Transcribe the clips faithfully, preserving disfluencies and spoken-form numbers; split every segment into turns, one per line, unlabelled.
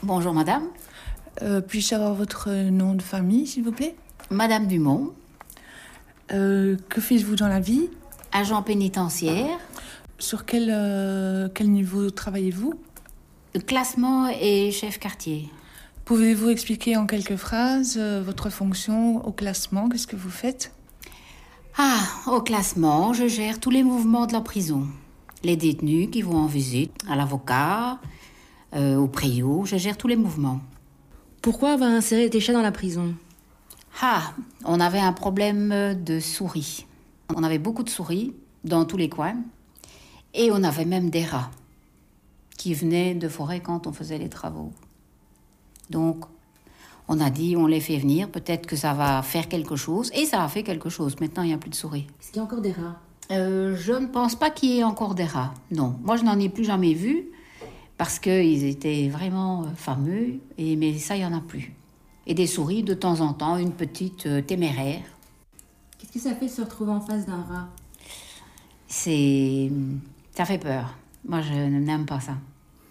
Bonjour madame.
Euh, puis-je avoir votre nom de famille, s'il vous plaît?
Madame Dumont.
Euh, que faites-vous dans la vie?
Agent pénitentiaire.
Sur quel, euh, quel niveau travaillez-vous?
Classement et chef quartier.
Pouvez-vous expliquer en quelques phrases euh, votre fonction au classement? Qu'est-ce que vous faites?
Ah, au classement, je gère tous les mouvements de la prison. Les détenus qui vont en visite, à l'avocat, euh, au préau, je gère tous les mouvements.
Pourquoi avoir inséré des chats dans la prison?
Ah, on avait un problème de souris. On avait beaucoup de souris dans tous les coins. Et on avait même des rats qui venaient de forêt quand on faisait les travaux. Donc, on a dit, on les fait venir, peut-être que ça va faire quelque chose. Et ça a fait quelque chose. Maintenant, il n'y a plus de souris.
Est-ce qu'il y a encore des rats?
euh, Je ne pense pas qu'il y ait encore des rats. Non, moi, je n'en ai plus jamais vu parce qu'ils étaient vraiment fameux. Et, mais ça, il n'y en a plus. Et des souris, de temps en temps, une petite euh, téméraire.
Qu'est-ce que ça fait de se retrouver en face d'un rat?
C'est... Ça fait peur. Moi, je n'aime pas ça.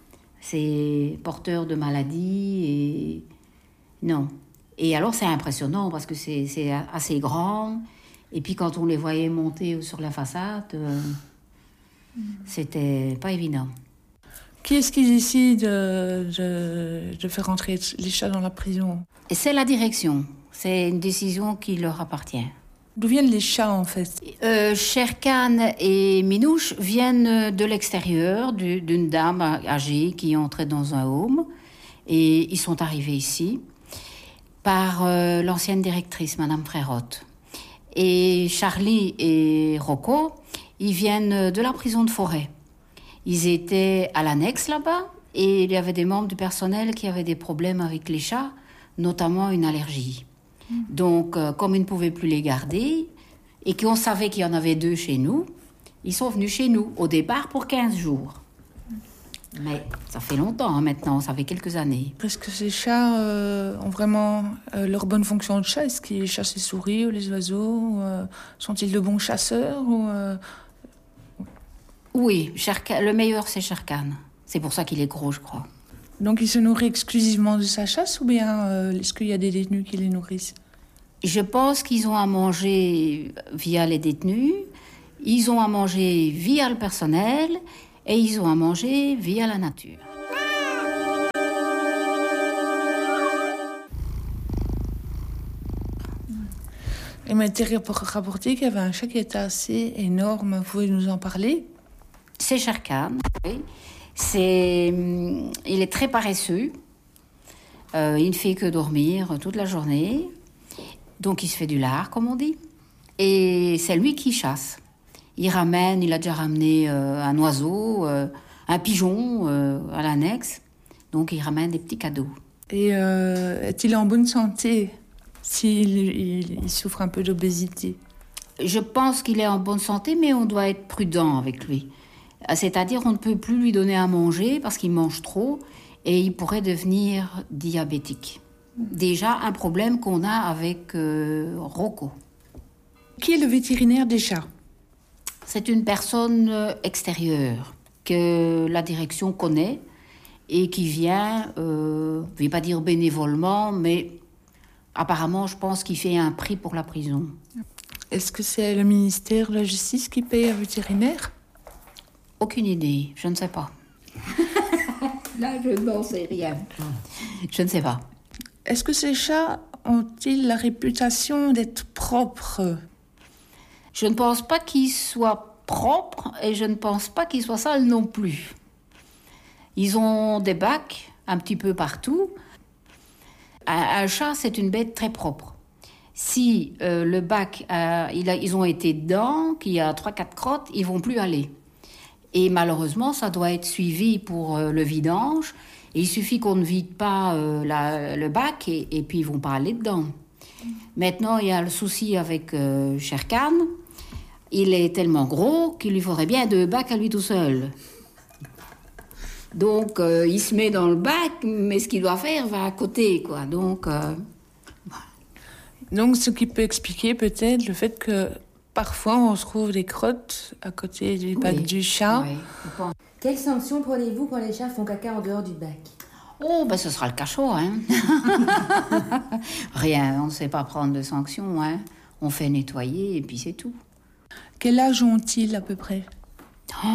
C'est porteur de maladies et... Non. Et alors, c'est impressionnant parce que c'est, c'est assez grand. Et puis, quand on les voyait monter sur la façade, euh, mmh. c'était pas évident.
Qui est-ce qui décide de, de, de faire entrer les chats dans la prison?
Et c'est la direction. C'est une décision qui leur appartient.
D'où viennent les chats, en fait?
euh, Sherkan et Minouche viennent de l'extérieur, du, d'une dame âgée qui entrait dans un home. Et ils sont arrivés ici par euh, l'ancienne directrice, Madame Frérotte. Et Charlie et Rocco, ils viennent de la prison de Forêt. Ils étaient à l'annexe là-bas et il y avait des membres du personnel qui avaient des problèmes avec les chats, notamment une allergie. Donc, euh, comme ils ne pouvaient plus les garder et qu'on savait qu'il y en avait deux chez nous, ils sont venus chez nous, au départ pour quinze jours. Mais ça fait longtemps hein, maintenant, ça fait quelques années.
Est-ce que ces chats euh, ont vraiment euh, leur bonne fonction de chat? Est-ce qu'ils chassent les souris ou les oiseaux ou, euh, sont-ils de bons chasseurs ou, euh...
Oui, Sherkan, le meilleur c'est Sherkan. C'est pour ça qu'il est gros, je crois.
Donc il se nourrit exclusivement de sa chasse ou bien euh, est-ce qu'il y a des détenus qui les nourrissent?
Je pense qu'ils ont à manger via les détenus, ils ont à manger via le personnel et ils ont à manger via la nature.
Il m'a été rapporté qu'il y avait un chat qui était assez énorme. Vous pouvez nous en parler?
C'est Sherkan, oui. C'est, il est très paresseux. Euh, il ne fait que dormir toute la journée. Donc, il se fait du lard, comme on dit. Et c'est lui qui chasse. Il ramène, il a déjà ramené euh, un oiseau, euh, un pigeon euh, à l'annexe. Donc, il ramène des petits cadeaux.
Et euh, est-il en bonne santé s'il il, il souffre un peu d'obésité?
Je pense qu'il est en bonne santé, mais on doit être prudent avec lui. C'est-à-dire, on ne peut plus lui donner à manger parce qu'il mange trop et il pourrait devenir diabétique. Déjà, un problème qu'on a avec euh, Rocco.
Qui est le vétérinaire des chats?
C'est une personne extérieure que la direction connaît et qui vient, euh, je ne vais pas dire bénévolement, mais apparemment, je pense qu'il fait un prix pour la prison.
Est-ce que c'est le ministère de la Justice qui paye un vétérinaire?
Aucune idée, je ne sais pas. Là, je n'en sais rien. Je ne sais pas.
Est-ce que ces chats ont-ils la réputation d'être propres?
Je ne pense pas qu'ils soient propres et je ne pense pas qu'ils soient sales non plus. Ils ont des bacs un petit peu partout. Un, un chat, c'est une bête très propre. Si euh, le bac, euh, il a, ils ont été dedans, qu'il y a trois quatre crottes, ils ne vont plus aller. Et malheureusement, ça doit être suivi pour euh, le vidange. Et il suffit qu'on ne vide pas euh, la, le bac et, et puis ils ne vont pas aller dedans. Maintenant, il y a le souci avec euh, Sherkan. Il est tellement gros qu'il lui faudrait bien deux bacs à lui tout seul. Donc, euh, il se met dans le bac, mais ce qu'il doit faire va à côté, quoi. Donc, euh,
Donc, ce qui peut expliquer peut-être le fait que parfois on se trouve des crottes à côté du bac
oui,
du chat.
Oui, je pense.
Quelles sanctions prenez-vous quand les chats font caca en dehors du bac?
Oh, ben ce sera le cachot, hein. Rien, on ne sait pas prendre de sanctions, hein. On fait nettoyer et puis c'est tout.
Quel âge ont-ils à peu près?
Oh,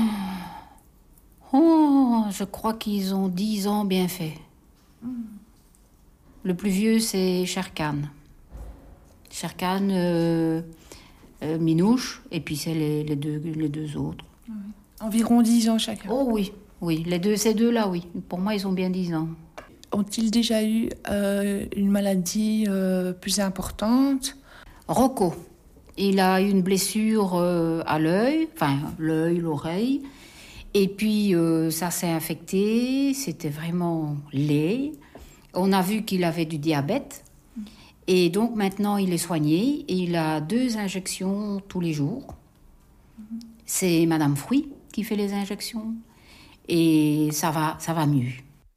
oh je crois qu'ils ont dix ans bien fait. Mm. Le plus vieux, c'est Sherkan. Sherkan, euh, euh, Minouche, et puis c'est les, les, deux, les deux autres.
Oui. Environ dix ans chacun.
Oh oui, oui, les deux, ces deux-là, oui. Pour moi, ils ont bien dix ans.
Ont-ils déjà eu euh, une maladie euh, plus importante?
Rocco, il a eu une blessure euh, à l'œil, enfin l'œil, l'oreille, et puis euh, ça s'est infecté, c'était vraiment laid. On a vu qu'il avait du diabète, et donc maintenant il est soigné, et il a deux injections tous les jours. C'est Madame Fruit qui fait les injections, et ça va, ça va mieux.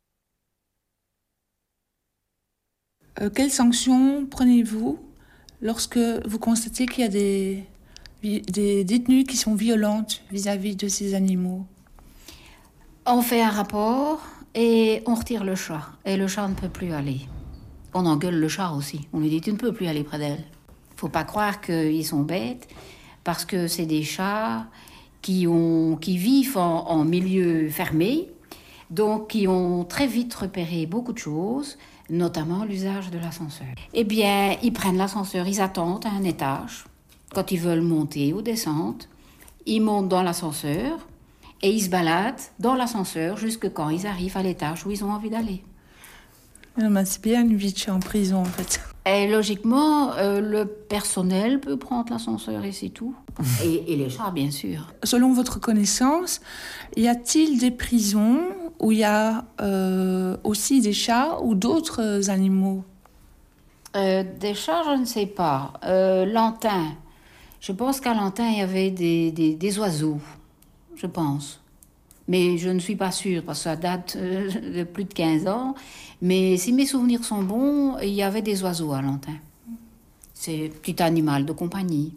Euh, quelles sanctions prenez-vous lorsque vous constatez qu'il y a des, des détenues qui sont violentes vis-à-vis de ces animaux?
On fait un rapport et on retire le chat. Et le chat ne peut plus aller. On engueule le chat aussi. On lui dit, tu ne peux plus aller près d'elle. Il ne faut pas croire qu'ils sont bêtes, parce que c'est des chats qui, ont, qui vivent en, en milieu fermé, donc qui ont très vite repéré beaucoup de choses, notamment l'usage de l'ascenseur. Eh bien, ils prennent l'ascenseur, ils attendent à un étage. Quand ils veulent monter ou descendre, ils montent dans l'ascenseur et ils se baladent dans l'ascenseur jusque quand ils arrivent à l'étage où ils ont envie d'aller.
C'est bien une vie de chat en prison, en fait.
Et logiquement, euh, le personnel peut prendre l'ascenseur et c'est tout. Et, et les chats, bien sûr.
Selon votre connaissance, y a-t-il des prisons où il y a euh, aussi des chats ou d'autres animaux?
euh, Des chats, je ne sais pas. Euh, Lantin, je pense qu'à Lantin, il y avait des, des, des oiseaux, je pense. Mais je ne suis pas sûre, parce que ça date euh, de plus de quinze ans. Mais si mes souvenirs sont bons, il y avait des oiseaux à Lantin. C'est un petit animal de compagnie.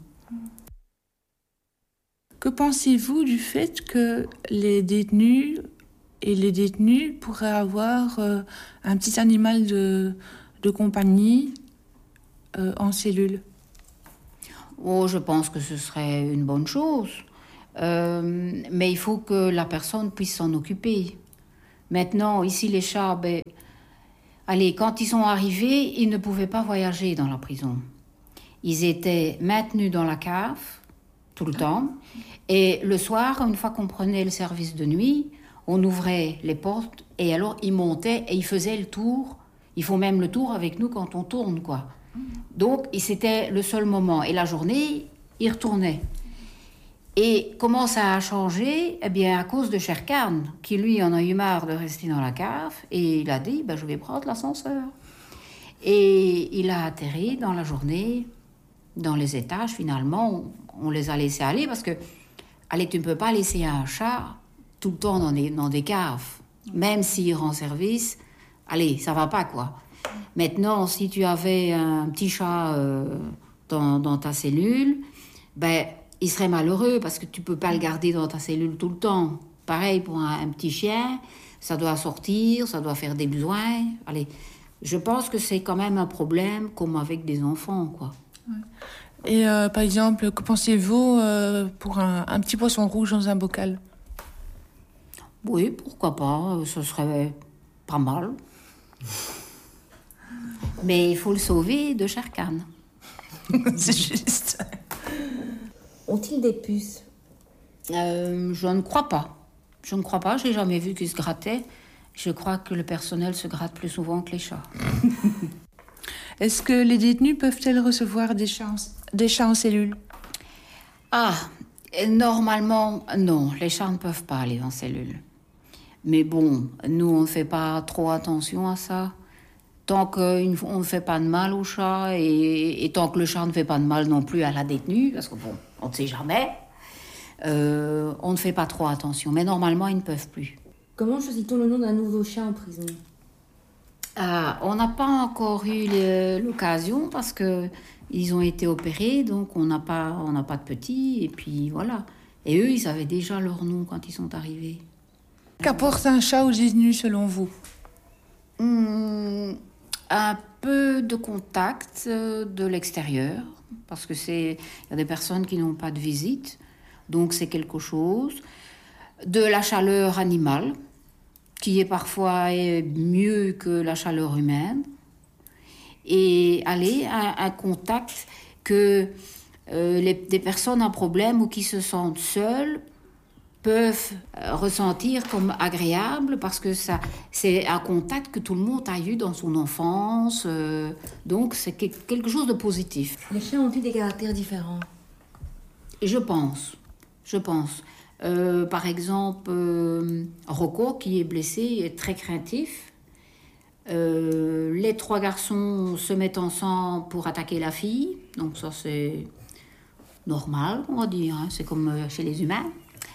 Que pensez-vous du fait que les détenus et les détenus pourraient avoir euh, un petit animal de, de compagnie euh, en cellule?
Oh, je pense que ce serait une bonne chose. Euh, mais il faut que la personne puisse s'en occuper. Maintenant, ici, les chats, ben, allez, quand ils sont arrivés, ils ne pouvaient pas voyager dans la prison. Ils étaient maintenus dans la cave tout le temps. Et le soir, une fois qu'on prenait le service de nuit, on ouvrait les portes et alors ils montaient et ils faisaient le tour. Ils font même le tour avec nous quand on tourne, quoi. Donc, c'était le seul moment. Et la journée, ils retournaient. Et comment ça a changé? Eh bien, à cause de Sherkan, qui lui en a eu marre de rester dans la cave, et il a dit, ben, je vais prendre l'ascenseur. Et il a atterri dans la journée, dans les étages, finalement, on, on les a laissés aller, parce que, allez, tu ne peux pas laisser un chat tout le temps dans des, dans des caves, même s'il rend service, allez, ça va pas, quoi. Maintenant, si tu avais un petit chat euh, dans, dans ta cellule, ben, il serait malheureux parce que tu peux pas le garder dans ta cellule tout le temps. Pareil pour un, un petit chien, ça doit sortir, ça doit faire des besoins. Allez, je pense que c'est quand même un problème comme avec des enfants, quoi.
Et euh, par exemple, que pensez-vous euh, pour un, un petit poisson rouge dans un bocal?
Oui, pourquoi pas, ce serait pas mal. Mais il faut le sauver de Sherkan.
C'est juste.
Ont-ils des puces?
euh, Je ne crois pas. Je ne crois pas, j'ai jamais vu qu'ils se grattaient. Je crois que le personnel se gratte plus souvent que les chats.
Est-ce que les détenus peuvent-ils recevoir des chats en, des chats en cellule?
Ah, normalement, non. Les chats ne peuvent pas aller en cellule. Mais bon, nous, on ne fait pas trop attention à ça. Tant qu'on ne fait pas de mal au chat et, et tant que le chat ne fait pas de mal non plus à la détenue, parce que bon, on ne sait jamais, euh, on ne fait pas trop attention. Mais normalement, ils ne peuvent plus.
Comment choisit-on le nom d'un nouveau chat en prison?
Ah, on n'a pas encore eu le, l'occasion parce qu'ils ont été opérés, donc on n'a pas, on n'a pas de petits, et puis voilà. Et eux, ils avaient déjà leur nom quand ils sont arrivés.
Qu'apporte un chat aux détenus selon vous?
Hum, un peu de contact euh, de l'extérieur, parce que c'est, il y a des personnes qui n'ont pas de visite, donc c'est quelque chose. De la chaleur animale, qui est parfois euh, mieux que la chaleur humaine. Et aller à un contact que euh, les, des personnes à problème ou qui se sentent seules peuvent euh, ressentir comme agréable parce que ça, c'est un contact que tout le monde a eu dans son enfance. Euh, donc c'est que, quelque chose de positif.
Les chiens ont-ils des caractères différents?
Et je pense, je pense. Euh, par exemple, euh, Rocco, qui est blessé, est très craintif. Euh, les trois garçons se mettent ensemble pour attaquer la fille. Donc ça, c'est normal, on va dire. Hein. C'est comme chez les humains.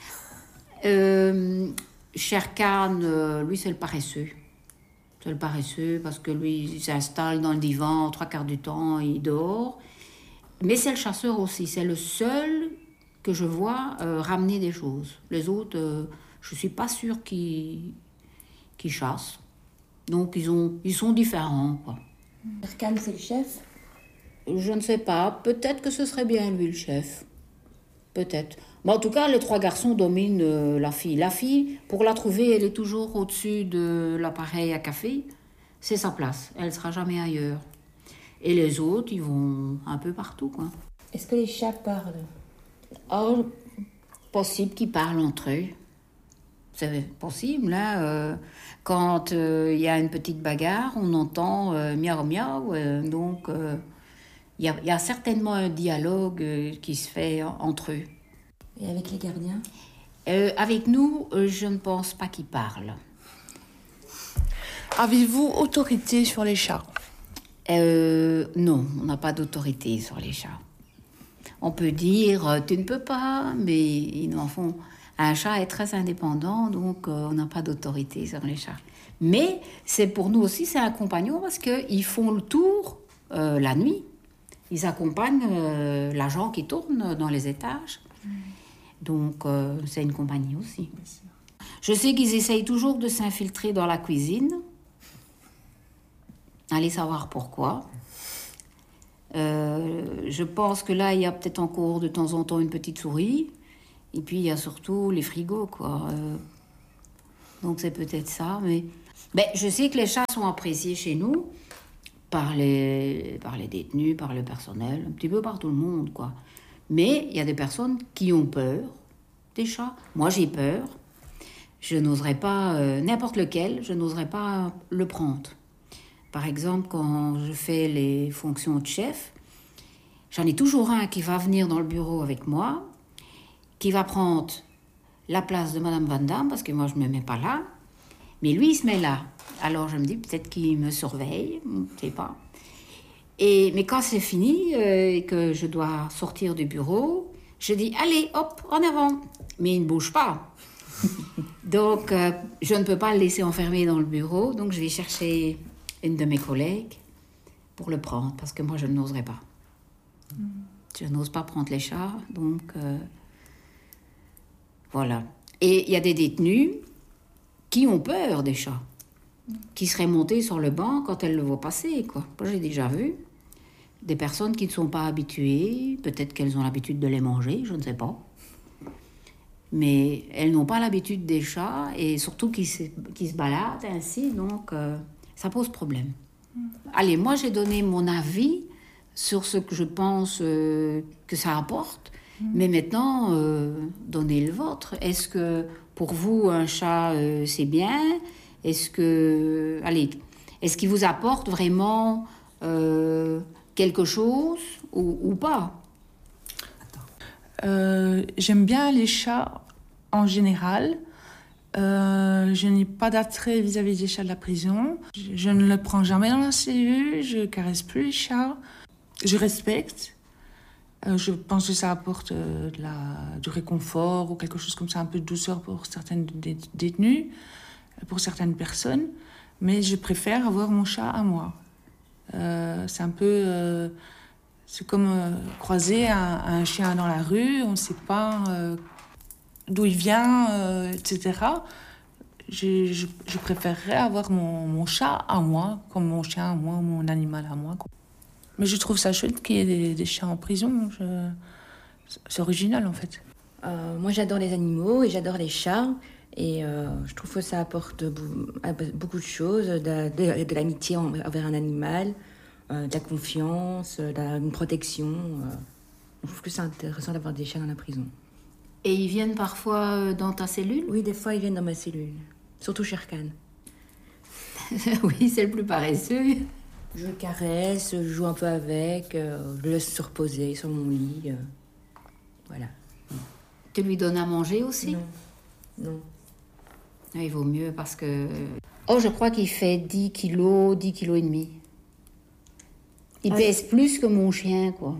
Euh, Sherkan, euh, lui, c'est le paresseux. C'est le paresseux parce que lui, il s'installe dans le divan, trois quarts du temps, il dort. Mais c'est le chasseur aussi. C'est le seul que je vois euh, ramener des choses. Les autres, euh, je ne suis pas sûre qu'ils, qu'ils chassent. Donc, ils, ont, ils sont différents, quoi.
Sherkan, c'est le chef?
Je ne sais pas. Peut-être que ce serait bien, lui, le chef. Peut-être. Mais en tout cas, les trois garçons dominent euh, la fille. La fille, pour la trouver, elle est toujours au-dessus de l'appareil à café. C'est sa place. Elle ne sera jamais ailleurs. Et les autres, ils vont un peu partout, quoi.
Est-ce que les chats parlent?
Oh, possible qu'ils parlent entre eux. C'est possible, hein. Euh, quand il euh, y a une petite bagarre, on entend euh, miaou miaou. Euh, donc, il euh, y, y a certainement un dialogue euh, qui se fait en, entre eux.
Et avec les gardiens?
euh, Avec nous, euh, je ne pense pas qu'ils parlent.
Avez-vous autorité sur les chats?
euh, Non, on n'a pas d'autorité sur les chats. On peut dire, tu ne peux pas, mais ils en font... Un chat est très indépendant, donc euh, on n'a pas d'autorité sur les chats. Mais c'est pour nous aussi, c'est un compagnon parce qu'ils font le tour euh, la nuit. Ils accompagnent euh, l'agent qui tourne dans les étages. Mmh. Donc euh, c'est une compagnie aussi. Je sais qu'ils essayent toujours de s'infiltrer dans la cuisine. Allez savoir pourquoi. Euh, je pense que là, il y a peut-être encore de temps en temps une petite souris. Et puis, il y a surtout les frigos, quoi. Euh, donc, c'est peut-être ça. Mais ben, je sais que les chats sont appréciés chez nous par les, par les détenus, par le personnel, un petit peu par tout le monde, quoi. Mais il y a des personnes qui ont peur des chats. Moi, j'ai peur. Je n'oserais pas, euh, n'importe lequel, je n'oserais pas le prendre. Par exemple, quand je fais les fonctions de chef, j'en ai toujours un qui va venir dans le bureau avec moi, qui va prendre la place de Madame Van Damme, parce que moi, je ne me mets pas là. Mais lui, il se met là. Alors, je me dis, peut-être qu'il me surveille, je ne sais pas. Et, mais quand c'est fini euh, et que je dois sortir du bureau, je dis, allez, hop, en avant. Mais il ne bouge pas. Donc, euh, je ne peux pas le laisser enfermer dans le bureau. Donc, je vais chercher une de mes collègues pour le prendre, parce que moi, je n'oserais pas. Mm. Je n'ose pas prendre les chats, donc... Euh, Voilà. Et il y a des détenus qui ont peur des chats, qui seraient montés sur le banc quand elles le voient passer, quoi. Moi, j'ai déjà vu des personnes qui ne sont pas habituées, peut-être qu'elles ont l'habitude de les manger, je ne sais pas. Mais elles n'ont pas l'habitude des chats, et surtout qui se, qui se baladent ainsi, donc euh, ça pose problème. Mmh. Allez, moi, j'ai donné mon avis sur ce que je pense euh, que ça apporte. Mais maintenant, euh, donnez le vôtre. Est-ce que pour vous, un chat, euh, c'est bien? Est-ce que, allez, est-ce qu'il vous apporte vraiment euh, quelque chose ou, ou pas?
euh, J'aime bien les chats en général. Euh, je n'ai pas d'attrait vis-à-vis des chats de la prison. Je, je ne le prends jamais dans la cellule. Je caresse plus les chats. Je respecte. Euh, je pense que ça apporte euh, de la, du réconfort ou quelque chose comme ça, un peu de douceur pour certaines dé- détenues, pour certaines personnes. Mais je préfère avoir mon chat à moi. Euh, c'est un peu... Euh, c'est comme euh, croiser un, un chien dans la rue, on ne sait pas euh, d'où il vient, euh, et cetera. je, je, je préférerais avoir mon, mon chat à moi, comme mon chien à moi, mon animal à moi, quoi. Mais je trouve ça chouette qu'il y ait des, des chats en prison. Je... C'est original, en fait.
Euh, moi, j'adore les animaux et j'adore les chats. Et euh, je trouve que ça apporte beaucoup de choses, de, de, de l'amitié envers un animal, euh, de la confiance, de la, une protection. Euh. Je trouve que c'est intéressant d'avoir des chats dans la prison.
Et ils viennent parfois dans ta cellule?
Oui, des fois, ils viennent dans ma cellule. Surtout Sherkan.
Oui, c'est le plus paresseux.
Je le caresse, je joue un peu avec, euh, je le laisse se reposer sur mon lit. Euh, voilà.
Tu lui donnes à manger aussi?
Non. Non.
Il vaut mieux parce que... Oh, je crois qu'il fait dix kilos, dix kilos et demi. Il ah, pèse plus que mon chien, quoi.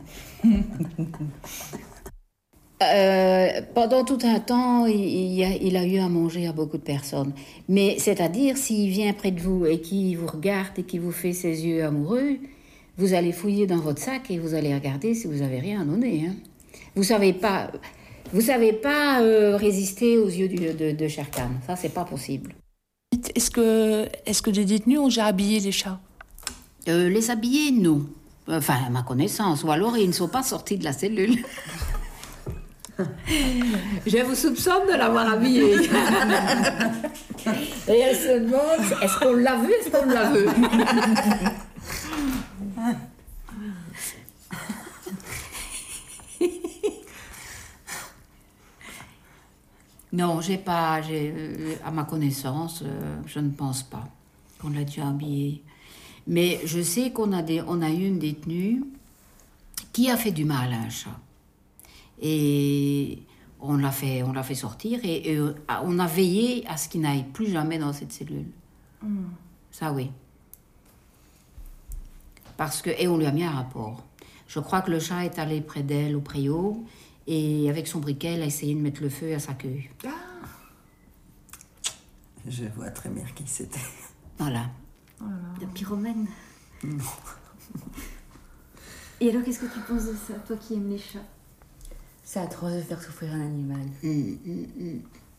euh, pendant tout un temps, il, il, a, il a eu à manger à beaucoup de personnes. Mais c'est-à-dire, s'il vient près de vous et qu'il vous regarde et qu'il vous fait ses yeux amoureux, vous allez fouiller dans votre sac et vous allez regarder si vous avez rien à donner. Hein. Vous savez pas... Vous ne savez pas euh, résister aux yeux du, de, de Sherkan. Ça, c'est pas possible.
Est-ce que, est-ce que des détenus ont déjà habillé les chats?
euh, Les habiller, non. Enfin, à ma connaissance. Ou alors, ils ne sont pas sortis de la cellule. Je vous soupçonne de l'avoir habillé. Et elle se demande, est-ce qu'on l'a vu, est-ce qu'on l'a vu? Non, j'ai pas, j'ai, à ma connaissance, euh, je ne pense pas qu'on l'a déjà habillé. Mais je sais qu'on a, des, on a eu une détenue qui a fait du mal à un chat. Et on l'a fait, on l'a fait sortir et, et on a veillé à ce qu'il n'aille plus jamais dans cette cellule. Mm. Ça, oui. Parce que, et on lui a mis un rapport. Je crois que le chat est allé près d'elle au préau. Et avec son briquet, elle a essayé de mettre le feu à sa queue. Ah.
Je vois très bien qui c'était.
Voilà.
Oh la pyromane.
Non.
Et alors, qu'est-ce que tu penses de ça, toi qui aimes les chats?
C'est atroce de faire souffrir un animal.
Mmh, mmh, mmh.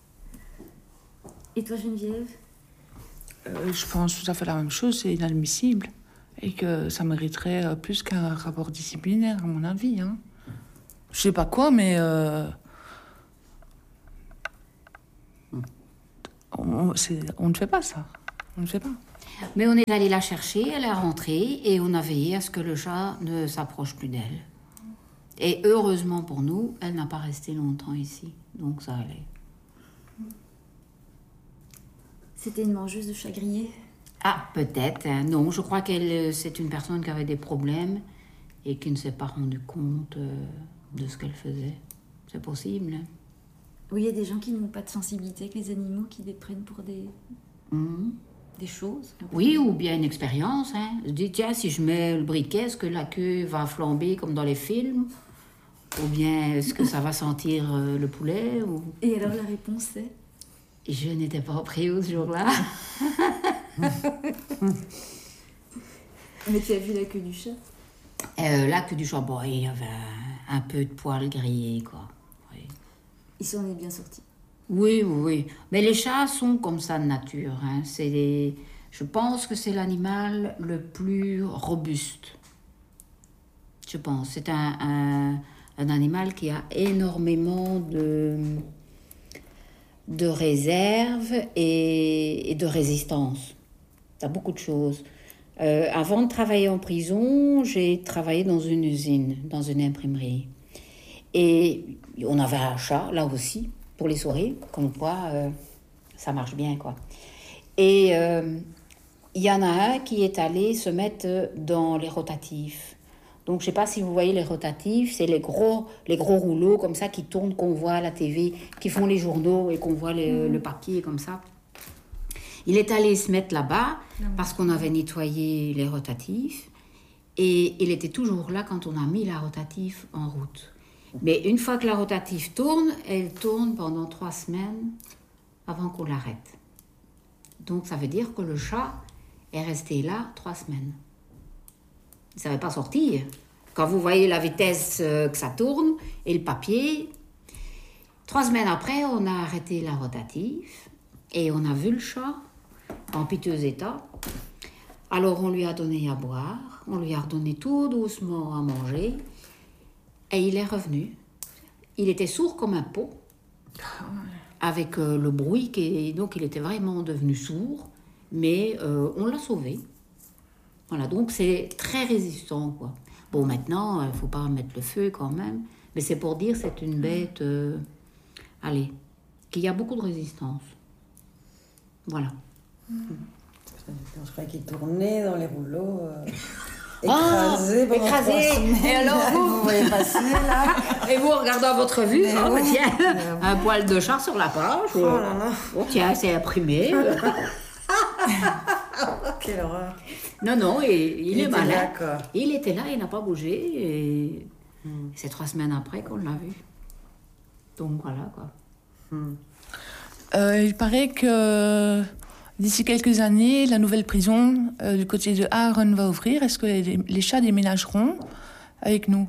Et toi, Geneviève?
euh, Je pense tout à fait la même chose, c'est inadmissible. Et que ça mériterait plus qu'un rapport disciplinaire, à mon avis, hein. Je sais pas quoi, mais euh, on, c'est, on ne fait pas ça. On ne fait pas.
Mais on est allé la chercher, elle est rentrée et on a veillé à ce que le chat ne s'approche plus d'elle. Et heureusement pour nous, elle n'a pas resté longtemps ici, donc ça allait.
C'était une mangeuse de chat grillé?
Ah, peut-être. Hein. Non, je crois qu'elle, c'est une personne qui avait des problèmes et qui ne s'est pas rendu compte... Euh, de ce qu'elle faisait. C'est possible. Hein.
Oui, il y a des gens qui n'ont pas de sensibilité avec les animaux, qui les prennent pour des, mmh. des choses.
Oui, ou bien une expérience. Hein. Je dis, tiens, si je mets le briquet, est-ce que la queue va flamber comme dans les films? Ou bien est-ce que ça va sentir euh, le poulet ou...
Et alors la réponse est?
Je n'étais pas au préau ce jour-là.
Mais tu as vu la queue du chat?
euh, La queue du chat, bon, il y avait un, un peu de poils grillés, quoi. Oui.
Ils s'en est bien sortis.
Oui, oui, oui. Mais les chats sont comme ça de nature. Hein. C'est les... Je pense que c'est l'animal le plus robuste. Je pense. C'est un, un, un animal qui a énormément de, de réserve et, et de résistance. Ça a beaucoup de choses. Euh, avant de travailler en prison, j'ai travaillé dans une usine, dans une imprimerie. Et on avait un chat, là aussi, pour les soirées, comme quoi euh, ça marche bien, quoi. Et il euh, y en a un qui est allé se mettre dans les rotatifs. Donc, je ne sais pas si vous voyez les rotatifs, c'est les gros, les gros rouleaux comme ça qui tournent, qu'on voit à la T V, qui font les journaux et qu'on voit les, mmh. le papier comme ça. Il est allé se mettre là-bas parce qu'on avait nettoyé les rotatifs et il était toujours là quand on a mis la rotative en route. Mais une fois que la rotative tourne, elle tourne pendant trois semaines avant qu'on l'arrête. Donc ça veut dire que le chat est resté là trois semaines. Il ne savait pas sortir. Quand vous voyez la vitesse que ça tourne et le papier, trois semaines après, on a arrêté la rotative. Et on a vu le chat en piteux état. Alors on lui a donné à boire, on lui a redonné tout doucement à manger. Et il est revenu. Il était sourd comme un pot, avec euh, le bruit, qui est... donc il était vraiment devenu sourd, mais euh, on l'a sauvé. Voilà, donc c'est très résistant, quoi. Bon, maintenant, il ne faut pas mettre le feu quand même, mais c'est pour dire c'est une bête, euh, allez, qui a beaucoup de résistance. Voilà.
Je crois qu'il tournait dans les rouleaux, euh,
écrasé,
écrasé, pendant
écrasé.
trois semaines.
Et alors vous,
vous voyez passer là.
Et vous regardez à votre vue,
Mais
oh,
oui.
tiens,
Mais oui.
un poil de chat sur la page.
Oh là là.
Oh tiens, c'est imprimé.
Quelle horreur.
Non, non, et, il,
Il
est
était
malin.
là, quoi.
Il était là, il n'a pas bougé. Et
Hmm.
c'est trois semaines après qu'on l'a vu. Donc voilà, quoi.
Hmm.
Euh, il paraît que d'ici quelques années, la nouvelle prison euh, du côté de Aaron va ouvrir. Est-ce que les, les chats déménageront avec nous?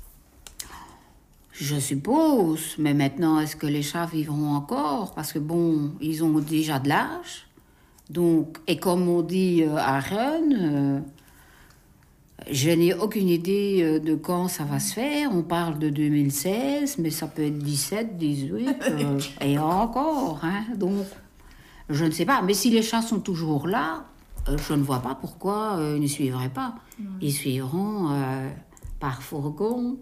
Je suppose, mais maintenant, est-ce que les chats vivront encore? Parce que bon, ils ont déjà de l'âge. Donc, et comme on dit euh, à Rennes, euh, je n'ai aucune idée euh, de quand ça va se faire. On parle de deux mille seize, mais ça peut être dix-sept, dix-huit, euh, et encore. Hein, donc, je ne sais pas. Mais si les chats sont toujours là, euh, je ne vois pas pourquoi euh, ils ne suivraient pas. Ils suivront euh, par fourgon.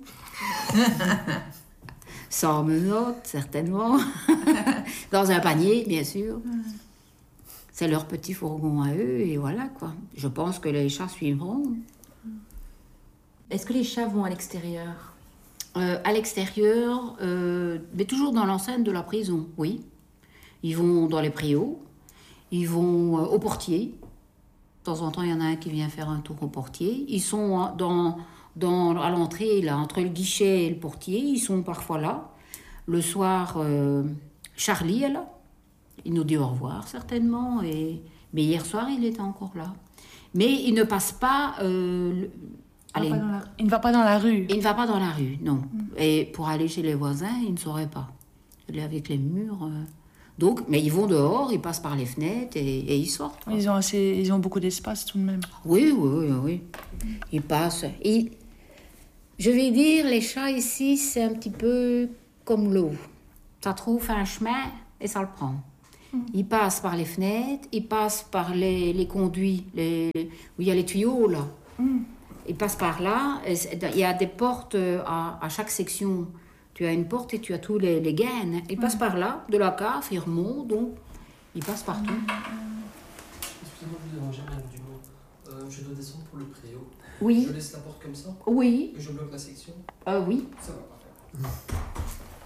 Sans menottes, certainement. Dans un panier, bien sûr. C'est leur petit fourgon à eux, et voilà, quoi. Je pense que les chats suivront.
Est-ce que les chats vont à l'extérieur?
Euh, à l'extérieur, euh, mais toujours dans l'enceinte de la prison, oui. Ils vont dans les préaux, ils vont euh, au portier. De temps en temps, il y en a un qui vient faire un tour au portier. Ils sont hein, dans... Dans, à l'entrée, là, entre le guichet et le portier, ils sont parfois là. Le soir, euh, Charlie est là. Il nous dit au revoir, certainement. Et... Mais hier soir, il était encore là. Mais il ne passe pas... Euh, le...
Il,
Allez,
va pas dans la... il ne va pas dans la rue.
il ne va pas dans la rue, non. Mm. Et pour aller chez les voisins, il ne saurait pas. Il est avec les murs... Euh... Donc, mais ils vont dehors, ils passent par les fenêtres et, et ils sortent. Quoi.
Ils ont, assez... ils ont beaucoup d'espace tout de même.
Oui, oui, oui. oui. Ils passent... Ils... Je vais dire, les chats ici, c'est un petit peu comme l'eau. Ça trouve un chemin et ça le prend. Mm. Ils passent par les fenêtres, ils passent par les, les conduits, les, les, où il y a les tuyaux, là. Mm. Ils passent par là. Et il y a des portes à, à chaque section. Tu as une porte et tu as tous les, les gaines. Ils mm. passent par là, de la cave, ils remontent, donc ils passent partout.
Excusez-moi de vous déranger, madame Dumont. Euh, je dois descendre pour le préau.
Oui.
Je laisse la porte comme ça?
Oui.
Et je bloque la section?
Euh, oui.
Ça va pas faire.